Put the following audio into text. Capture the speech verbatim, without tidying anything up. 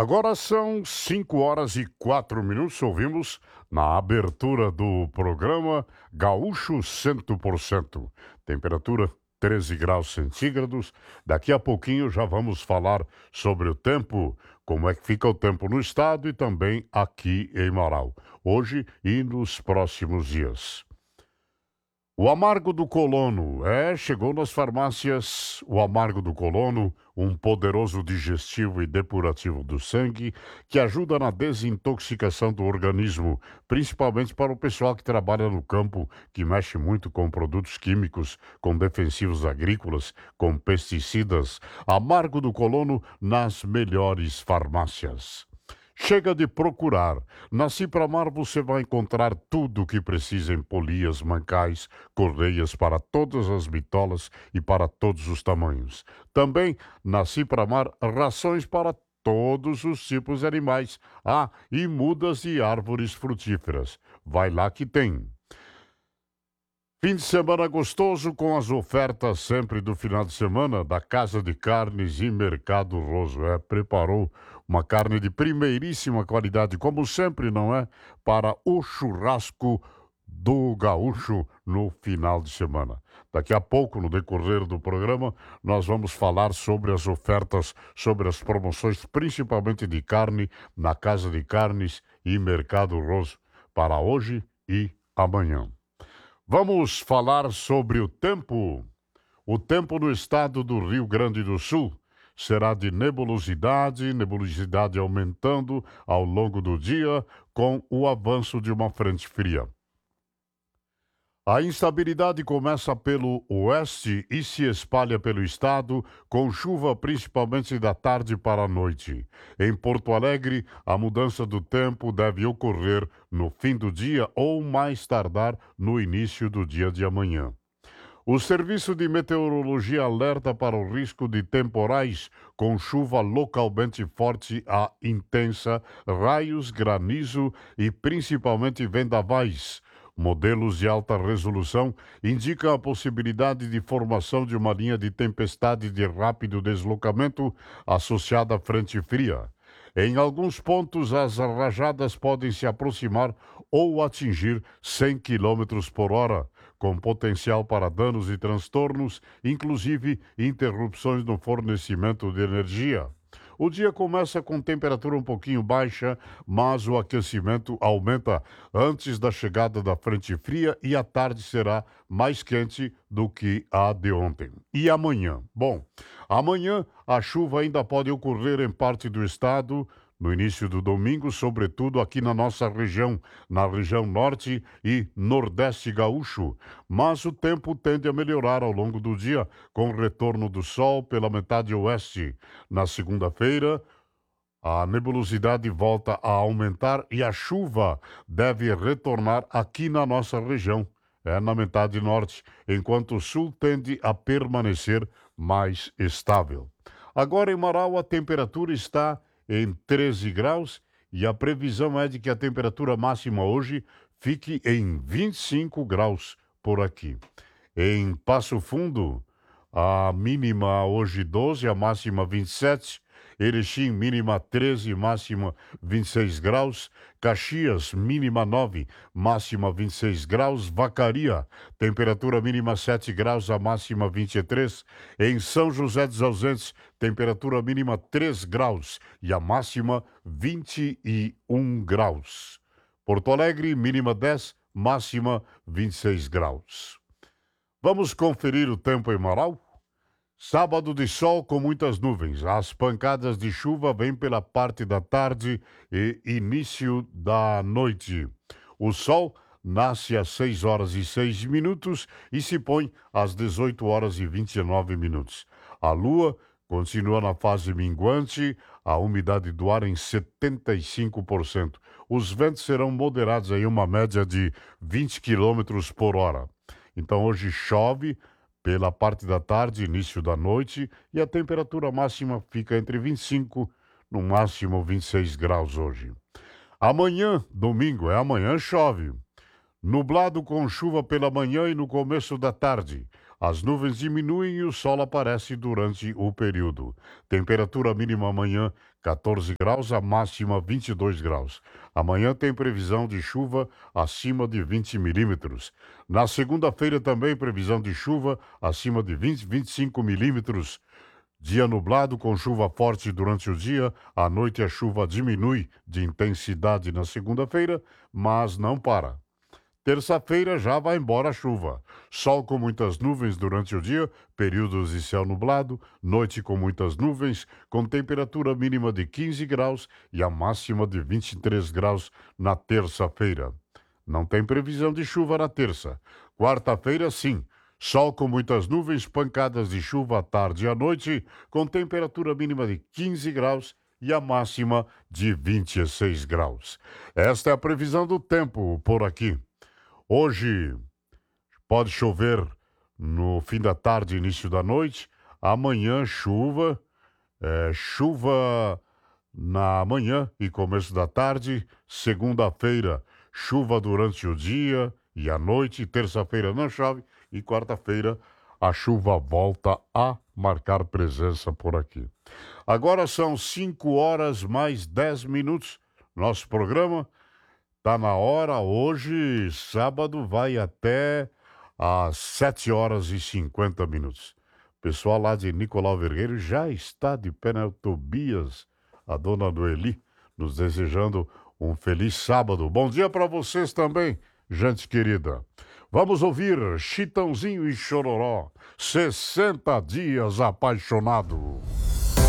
Agora são cinco horas e quatro minutos. Ouvimos na abertura do programa Gaúcho cem por cento. Temperatura treze graus centígrados. Daqui a pouquinho já vamos falar sobre o tempo, como é que fica o tempo no estado e também aqui em Marau, hoje e nos próximos dias. O amargo do colono, é, chegou nas farmácias. O amargo do colono, um poderoso digestivo e depurativo do sangue que ajuda na desintoxicação do organismo, principalmente para o pessoal que trabalha no campo, que mexe muito com produtos químicos, com defensivos agrícolas, com pesticidas. Amargo do colono nas melhores farmácias. Chega de procurar. Na Cipramar você vai encontrar tudo o que precisa em polias, mancais, correias para todas as bitolas e para todos os tamanhos. Também na Cipramar, rações para todos os tipos de animais. Ah, e mudas e árvores frutíferas. Vai lá que tem. Fim de semana gostoso com as ofertas sempre do final de semana da Casa de Carnes e Mercado Roso. É, preparou uma carne de primeiríssima qualidade, como sempre, não é? Para o churrasco do gaúcho no final de semana. Daqui a pouco, no decorrer do programa, nós vamos falar sobre as ofertas, sobre as promoções, principalmente de carne, na Casa de Carnes e Mercado Roso, para hoje e amanhã. Vamos falar sobre o tempo. O tempo no estado do Rio Grande do Sul será de nebulosidade, nebulosidade aumentando ao longo do dia com o avanço de uma frente fria. A instabilidade começa pelo oeste e se espalha pelo estado, com chuva principalmente da tarde para a noite. Em Porto Alegre, a mudança do tempo deve ocorrer no fim do dia ou mais tardar no início do dia de amanhã. O Serviço de Meteorologia alerta para o risco de temporais com chuva localmente forte a intensa, raios, granizo e principalmente vendavais. Modelos de alta resolução indicam a possibilidade de formação de uma linha de tempestade de rápido deslocamento associada à frente fria. Em alguns pontos, as rajadas podem se aproximar ou atingir cem quilômetros por hora, com potencial para danos e transtornos, inclusive interrupções no fornecimento de energia. O dia começa com temperatura um pouquinho baixa, mas o aquecimento aumenta antes da chegada da frente fria e a tarde será mais quente do que a de ontem. E amanhã? Bom, amanhã a chuva ainda pode ocorrer em parte do estado, no início do domingo, sobretudo aqui na nossa região, na região norte e nordeste gaúcho. Mas o tempo tende a melhorar ao longo do dia, com o retorno do sol pela metade oeste. Na segunda-feira, a nebulosidade volta a aumentar e a chuva deve retornar aqui na nossa região, é na metade norte, enquanto o sul tende a permanecer mais estável. Agora em Marau a temperatura está em treze graus e a previsão é de que a temperatura máxima hoje fique em vinte e cinco graus por aqui. Em Passo Fundo, a mínima hoje doze, a máxima vinte e sete. Erechim, mínima treze, máxima vinte e seis graus. Caxias, mínima nove, máxima vinte e seis graus. Vacaria, temperatura mínima sete graus, a máxima vinte e três. Em São José dos Ausentes, temperatura mínima três graus e a máxima vinte e um graus. Porto Alegre, mínima dez, máxima vinte e seis graus. Vamos conferir o tempo em Marau? Sábado de sol com muitas nuvens. As pancadas de chuva vêm pela parte da tarde e início da noite. O sol nasce às seis horas e seis minutos e se põe às dezoito horas e vinte e nove minutos. A lua continua na fase minguante, a umidade do ar em setenta e cinco por cento. Os ventos serão moderados em uma média de vinte quilômetros por hora. Então hoje chove pela parte da tarde, início da noite, e a temperatura máxima fica entre vinte e cinco, no máximo vinte e seis graus hoje. Amanhã, domingo, é amanhã chove. Nublado com chuva pela manhã e no começo da tarde. As nuvens diminuem e o sol aparece durante o período. Temperatura mínima amanhã quatorze graus, a máxima vinte e dois graus. Amanhã tem previsão de chuva acima de vinte milímetros. Na segunda-feira também previsão de chuva acima de vinte, vinte e cinco milímetros. Dia nublado com chuva forte durante o dia. À noite a chuva diminui de intensidade na segunda-feira, mas não para. Terça-feira já vai embora a chuva. Sol com muitas nuvens durante o dia, períodos de céu nublado, noite com muitas nuvens, com temperatura mínima de quinze graus e a máxima de vinte e três graus na terça-feira. Não tem previsão de chuva na terça. Quarta-feira, sim. Sol com muitas nuvens, pancadas de chuva à tarde e à noite, com temperatura mínima de quinze graus e a máxima de vinte e seis graus. Esta é a previsão do tempo por aqui. Hoje pode chover no fim da tarde, início da noite. Amanhã, chuva. É, chuva na manhã e começo da tarde. Segunda-feira, chuva durante o dia e a noite. Terça-feira não chove. E quarta-feira, a chuva volta a marcar presença por aqui. Agora são cinco horas mais dez minutos. Nosso programa tá na hora. Hoje, sábado, vai até às sete horas e cinquenta minutos. O pessoal lá de Nicolau Vergueiro já está de pé, né? O Tobias, a dona Noeli, nos desejando um feliz sábado. Bom dia para vocês também, gente querida. Vamos ouvir Chitãozinho e Chororó, sessenta dias apaixonado.